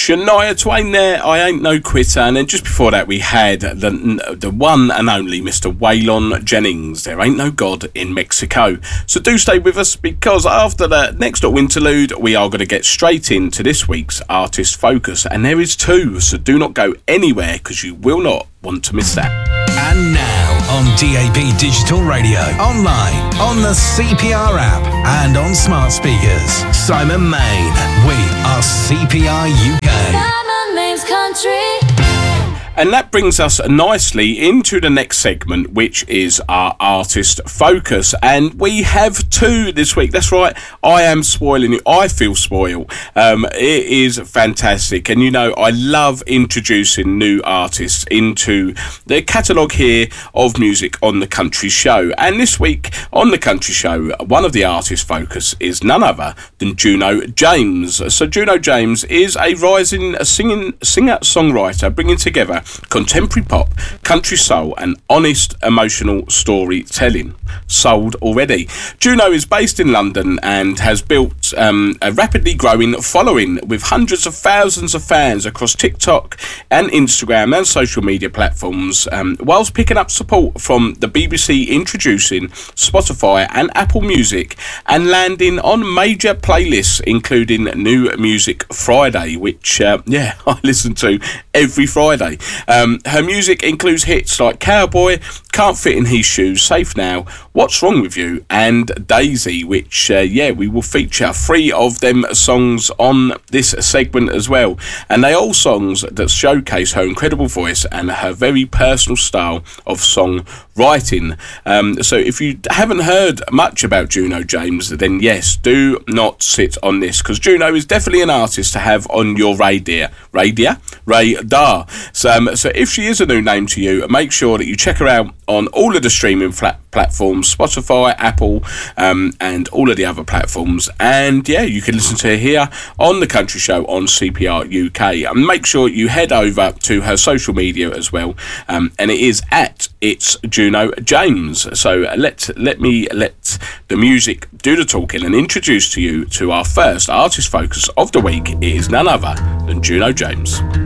Shania Twain there, I Ain't No Quitter. And then just before that we had the one and only Mr. Waylon Jennings, There Ain't No God in Mexico. So do stay with us, because after the next interlude we are going to get straight into this week's Artist Focus, and there is two, so do not go anywhere because you will not want to miss that. And now on DAB Digital Radio, online, on the CPR app and on smart speakers, Simon Main. We are CPR UK. Simon Main's Country. And that brings us nicely into the next segment, which is our Artist Focus. And we have two this week. That's right, I am spoiling you. I feel spoiled. It is fantastic. And you know, I love introducing new artists into the catalogue here of music on the Country Show. And this week on the Country Show, one of the Artist Focus is none other than Juno James. So Juno James is a rising singer-songwriter, bringing together contemporary pop, country soul and honest emotional storytelling. Sold already. Juno is based in London and has built a rapidly growing following with hundreds of thousands of fans across TikTok and Instagram and social media platforms, whilst picking up support from the BBC, introducing Spotify and Apple Music, and landing on major playlists including New Music Friday, which I listen to every Friday. Her music includes hits like Cowboy, Can't Fit in His Shoes, Safe Now, What's Wrong With You and Daisy, which we will feature 3 of them songs on this segment as well, and they all songs that showcase her incredible voice and her very personal style of song writing. So if you haven't heard much about Juno James, then yes, do not sit on this, because Juno is definitely an artist to have on your radar. So if she is a new name to you, make sure that you check her out on all of the streaming platforms, Spotify, Apple, and all of the other platforms. And you can listen to her here on the Country Show on CPR UK. And make sure you head over to her social media as well, and it is at It's Juno James. So let the music do the talking and introduce to you to our first Artist Focus of the week. It is none other than Juno James.